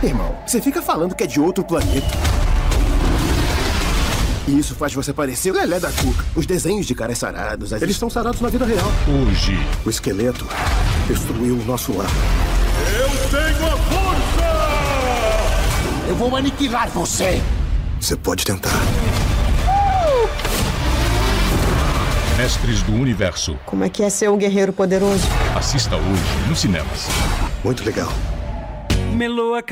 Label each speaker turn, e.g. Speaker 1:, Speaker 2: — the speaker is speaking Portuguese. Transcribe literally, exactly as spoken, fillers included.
Speaker 1: Irmão, você fica falando que é de outro planeta. E isso faz você parecer o Lelé da Cuca. Os desenhos de caras sarados, as... eles estão sarados na vida real.
Speaker 2: Hoje,
Speaker 1: o esqueleto destruiu o nosso lar.
Speaker 3: Eu tenho a força!
Speaker 4: Eu vou aniquilar você!
Speaker 1: Você pode tentar.
Speaker 2: Uh! Mestres do Universo.
Speaker 5: Como é que é ser um guerreiro poderoso?
Speaker 2: Assista hoje nos cinemas.
Speaker 1: Muito legal.
Speaker 6: Meloa